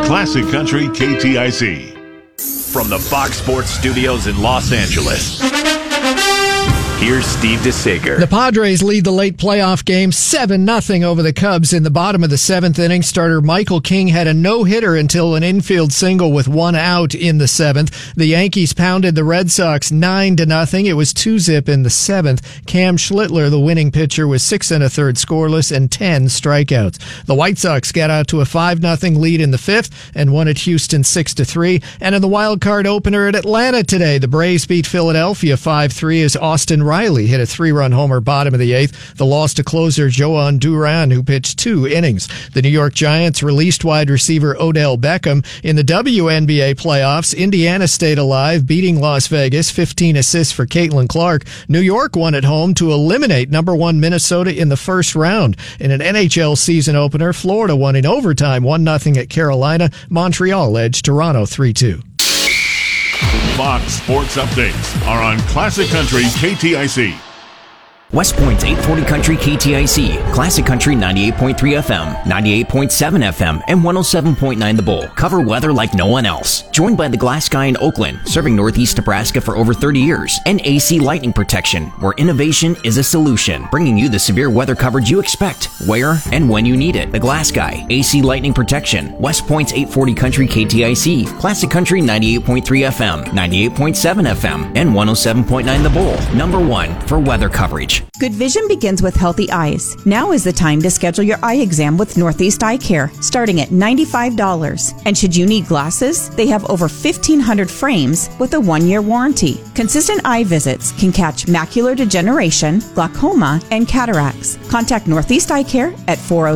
Classic Country KTIC. From the Fox Sports Studios in Los Angeles, here's Steve DeSager. The Padres lead the late playoff game 7-0 over the Cubs in the bottom of the seventh inning. Starter Michael King had a no-hitter until an infield single with one out in the seventh. The Yankees pounded the Red Sox 9-0. It was 2-zip in the seventh. Cam Schlittler, the winning pitcher, was 6 1/3 scoreless and 10 strikeouts. The White Sox got out to a 5-0 lead in the fifth and won at Houston 6-3. And in the wild card opener at Atlanta today, the Braves beat Philadelphia 5-3 as Austin Riley hit a 3-run homer bottom of the eighth. The loss to closer Joan Duran, who pitched 2 innings. The New York Giants released wide receiver Odell Beckham. In the WNBA playoffs, Indiana stayed alive, beating Las Vegas, 15 assists for Caitlin Clark. New York won at home to eliminate number 1 Minnesota in the first round. In an NHL season opener, Florida won in overtime 1-0 at Carolina. Montreal edged Toronto 3-2. Fox Sports Updates are on Classic Country KTIC. West Point's 840 Country KTIC, Classic Country 98.3 FM, 98.7 FM, and 107.9 The Bull. Cover weather like no one else. Joined by the Glass Guy in Oakland, serving Northeast Nebraska for over 30 years, and AC Lightning Protection, where innovation is a solution, bringing you the severe weather coverage you expect, where and when you need it. The Glass Guy, AC Lightning Protection, West Point's 840 Country KTIC, Classic Country 98.3 FM, 98.7 FM, and 107.9 The Bull. Number 1 for weather coverage. Good vision begins with healthy eyes. Now is the time to schedule your eye exam with Northeast Eye Care, starting at $95. And should you need glasses, they have over 1,500 frames with a 1-year warranty. Consistent eye visits can catch macular degeneration, glaucoma, and cataracts. Contact Northeast Eye Care at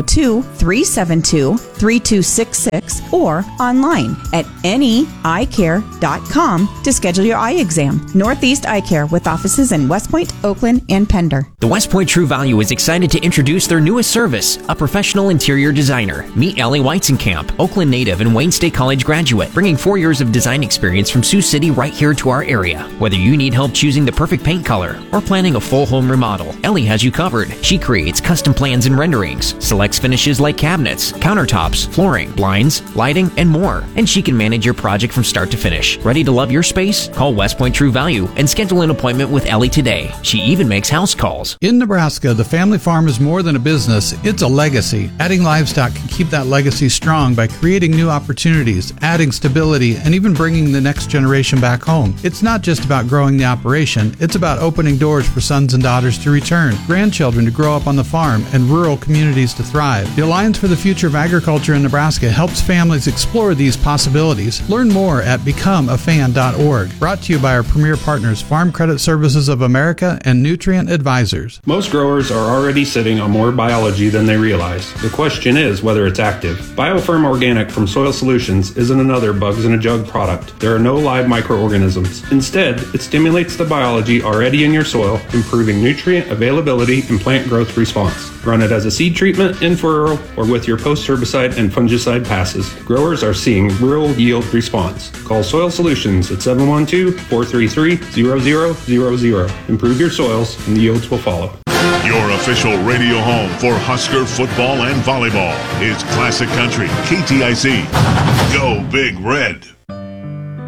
402-372-3266 or online at neeyecare.com to schedule your eye exam. Northeast Eye Care with offices in West Point, Oakland, and Pender. The West Point True Value is excited to introduce their newest service, a professional interior designer. Meet Ellie Weizenkamp, Oakland native and Wayne State College graduate, bringing 4 years of design experience from Sioux City right here to our area. Whether you need help choosing the perfect paint color or planning a full home remodel, Ellie has you covered. She creates custom plans and renderings, selects finishes like cabinets, countertops, flooring, blinds, lighting, and more. And she can manage your project from start to finish. Ready to love your space? Call West Point True Value and schedule an appointment with Ellie today. She even makes house calls. In Nebraska, the family farm is more than a business, it's a legacy. Adding livestock can keep that legacy strong by creating new opportunities, adding stability, and even bringing the next generation back home. It's not just about growing the operation, it's about opening doors for sons and daughters to return, grandchildren to grow up on the farm, and rural communities to thrive. The Alliance for the Future of Agriculture in Nebraska helps families explore these possibilities. Learn more at becomeafan.org. Brought to you by our premier partners, Farm Credit Services of America and Nutrient Advisors. Most growers are already sitting on more biology than they realize. The question is whether it's active. BioFirm Organic from Soil Solutions isn't another bugs in a jug product. There are no live microorganisms. Instead, it stimulates the biology already in your soil, improving nutrient availability and plant growth response. Run it as a seed treatment, in furrow, or with your post-herbicide and fungicide passes. Growers are seeing real yield response. Call Soil Solutions at 712-433-0000. Improve your soils and the yields will follow. Your official radio home for Husker football and volleyball is Classic Country KTIC. Go Big Red.